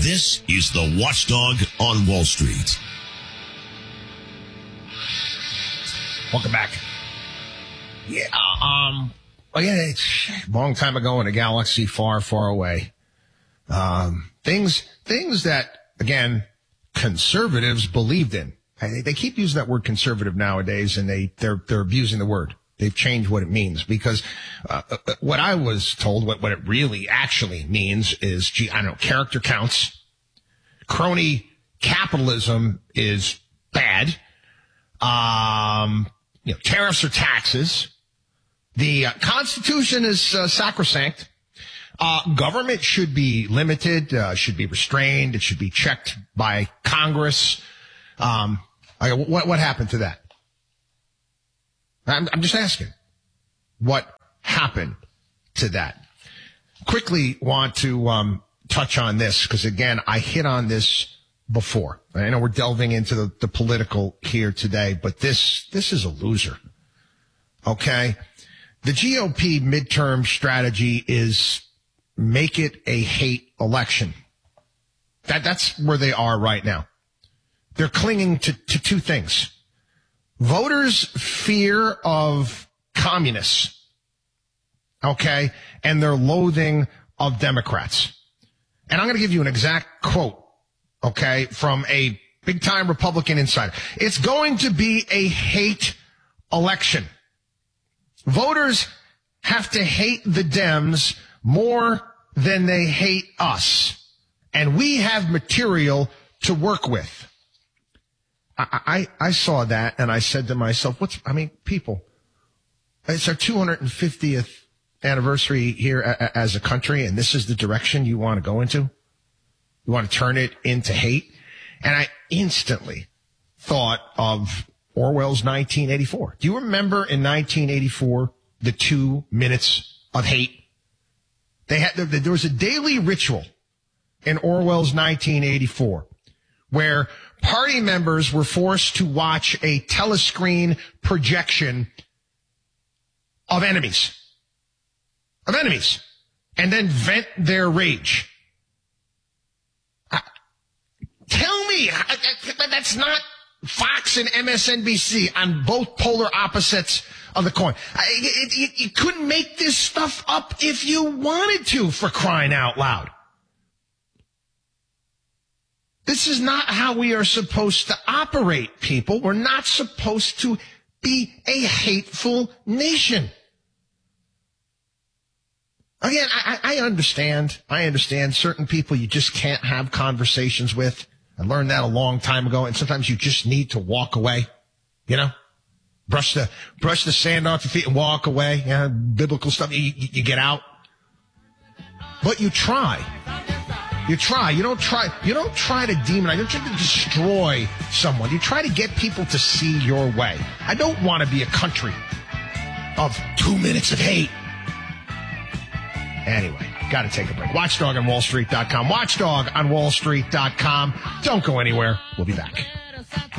This is the Watchdog on Wall Street. Welcome back. Yeah, it's a long time ago in a galaxy far, far away. Things that, again, conservatives believed in. They keep using that word conservative nowadays, and they're abusing the word. They've changed what it means because what I was told, what it really actually means is, character counts. Crony capitalism is bad. Tariffs or taxes. The Constitution is sacrosanct. Government should be limited, should be restrained. It should be checked by Congress. What happened to that? I'm just asking. What happened to that? Quickly want to touch on this because, again, I hit on this before. I know we're delving into the political here today, but this is a loser. Okay? The GOP midterm strategy is make it a hate election. That's where they are right now. They're clinging to two things. Voters' fear of communists, okay, and their loathing of Democrats. And I'm going to give you an exact quote, okay, from a big-time Republican insider. It's going to be a hate election. Voters have to hate the Dems more than they hate us. And we have material to work with. I saw that and I said to myself, people, it's our 250th anniversary here as a country, and this is the direction you want to go into? You want to turn it into hate? And I instantly thought of Orwell's 1984. Do you remember in 1984, the 2 minutes of hate? There was a daily ritual in Orwell's 1984 where party members were forced to watch a telescreen projection of enemies, and then vent their rage. Tell me, that's not Fox and MSNBC on both polar opposites of the coin. You couldn't make this stuff up if you wanted to, for crying out loud. This is not how we are supposed to operate, people. We're not supposed to be a hateful nation. Again, I understand. I understand certain people you just can't have conversations with. I learned that a long time ago, and sometimes you just need to walk away, brush the sand off your feet and walk away. Biblical stuff. You get out. But you try. You try. You don't try to demonize. You don't try to destroy someone. You try to get people to see your way. I don't want to be a country of 2 minutes of hate. Anyway, got to take a break. Watchdog on WallStreet.com. Watchdog on WallStreet.com. Don't go anywhere. We'll be back.